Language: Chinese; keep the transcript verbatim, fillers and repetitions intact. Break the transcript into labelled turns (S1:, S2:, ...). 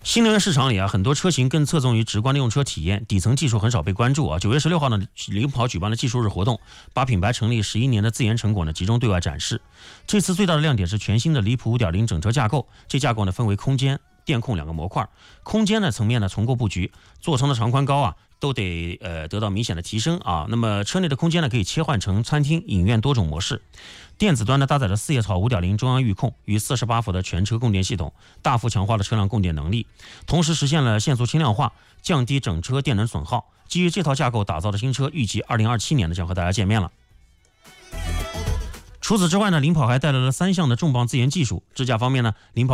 S1: 新能源市场里啊，很多车型更侧重于直观的用车体验，底层技术很少被关注啊。九月十六号呢，领跑举办了技术日活动，把品牌成立十一年的自研成果呢集中对外展示。这次最大的亮点是全新的离谱 五点零 整车架构，这架构呢分为空间、电控两个模块。空间呢层面呢重构布局，座舱的长宽高啊都得呃得到明显的提升啊。那么车内的空间呢可以切换成餐厅、影院多种模式。电子端呢搭载了四叶草 五点零 中央预控与四十八伏的全车供电系统，大幅强化了车辆供电能力，同时实现了限速轻量化，降低整车电能损耗。基于这套架构打造的新车，预计二零二七年呢将和大家见面了。除此之外呢，领跑还带来了三项的重磅自研技术。支架方面呢，领跑